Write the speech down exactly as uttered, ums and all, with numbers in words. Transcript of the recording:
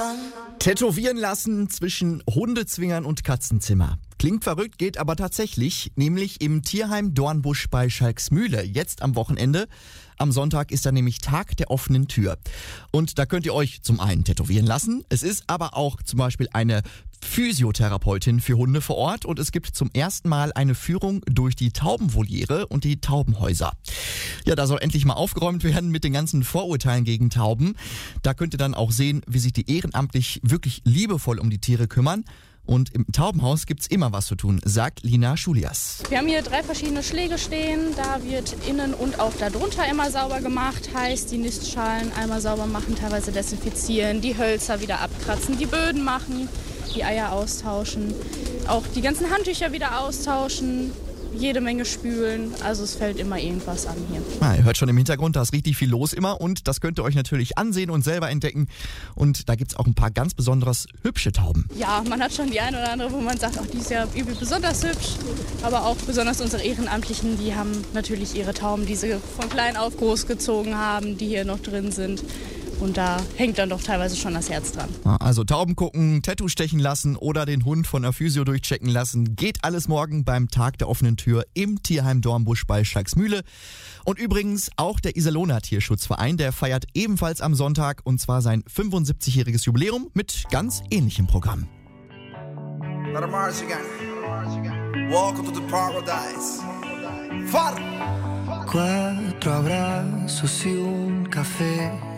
Tätowieren lassen zwischen Hundezwingern und Katzenzimmer. Klingt verrückt, geht aber tatsächlich, nämlich im Tierheim Dornbusch bei Schalksmühle, jetzt am Wochenende. Am Sonntag ist da nämlich Tag der offenen Tür. Und da könnt ihr euch zum einen tätowieren lassen. Es ist aber auch zum Beispiel eine Physiotherapeutin für Hunde vor Ort und es gibt zum ersten Mal eine Führung durch die Taubenvoliere und die Taubenhäuser. Ja, da soll endlich mal aufgeräumt werden mit den ganzen Vorurteilen gegen Tauben. Da könnt ihr dann auch sehen, wie sich die ehrenamtlich wirklich liebevoll um die Tiere kümmern. Und im Taubenhaus gibt's immer was zu tun, sagt Lina Schulias. Wir haben hier drei verschiedene Schläge stehen. Da wird innen und auch darunter immer sauber gemacht. Heißt, die Nistschalen einmal sauber machen, teilweise desinfizieren, die Hölzer wieder abkratzen, die Böden machen, die Eier austauschen, auch die ganzen Handtücher wieder austauschen, jede Menge spülen. Also es fällt immer irgendwas an hier. Ah, ihr hört schon im Hintergrund, da ist richtig viel los immer und das könnt ihr euch natürlich ansehen und selber entdecken. Und da gibt's auch ein paar ganz besonders hübsche Tauben. Ja, man hat schon die eine oder andere, wo man sagt, ach, die ist ja übel besonders hübsch. Aber auch besonders unsere Ehrenamtlichen, die haben natürlich ihre Tauben, die sie von klein auf großgezogen haben, die hier noch drin sind. Und da hängt dann doch teilweise schon das Herz dran. Also Tauben gucken, Tattoo stechen lassen oder den Hund von der Physio durchchecken lassen. Geht alles morgen beim Tag der offenen Tür im Tierheim Dornbusch bei Schalksmühle. Und übrigens auch der Iserlohner Tierschutzverein, der feiert ebenfalls am Sonntag und zwar sein fünfundsiebzigjähriges Jubiläum mit ganz ähnlichem Programm. Let 'em march again. Welcome to the paradise. Far! Quattro abbraccios y un café.